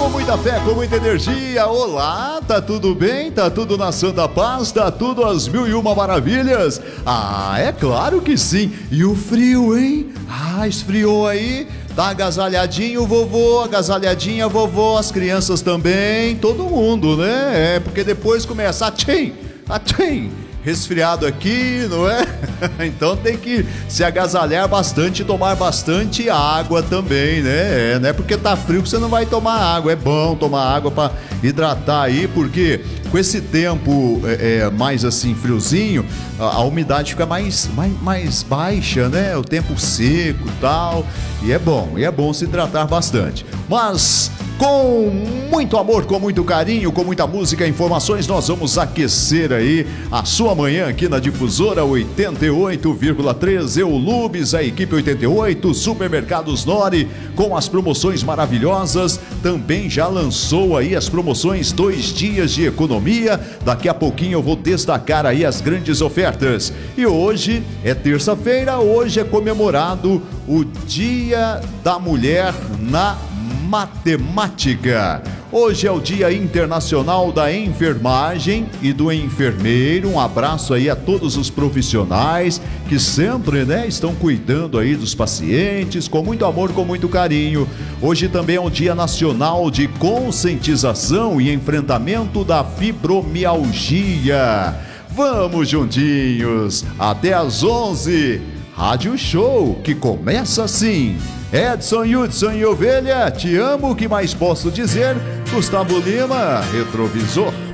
com muita fé, com muita energia. Olá, tá tudo bem? Tá tudo na santa paz? Tá tudo às 1001 maravilhas? Ah, é claro que sim. E o frio, hein? Ah, esfriou aí? Tá agasalhadinho, vovô, agasalhadinha, vovô, as crianças também, todo mundo, né? É, porque depois começa atchim, resfriado aqui, não é? Então tem que se agasalhar bastante e tomar bastante água também, né? É, não é porque tá frio que você não vai tomar água, é bom tomar água para hidratar aí, porque com esse tempo mais assim friozinho, a umidade fica mais baixa, né? O tempo seco e tal, e é bom se hidratar bastante. Mas com muito amor, com muito carinho, com muita música e informações, nós vamos aquecer aí a sua manhã aqui na Difusora 88,3, Eulubis, a equipe 88, Supermercados Nori, com as promoções maravilhosas, também já lançou aí as promoções 2 dias de economia, daqui a pouquinho eu vou destacar aí as grandes ofertas. E hoje é terça-feira, hoje é comemorado o Dia da Mulher na Matemática. Hoje é o Dia Internacional da Enfermagem e do Enfermeiro. Um abraço aí a todos os profissionais que sempre, né, estão cuidando aí dos pacientes com muito amor, com muito carinho. Hoje também é o Dia Nacional de Conscientização e Enfrentamento da Fibromialgia. Vamos juntinhos até às 11. Rádio Show que começa assim. Edson Hudson e Ovelha, te amo, o que mais posso dizer? Gustavo Lima, Retrovisor.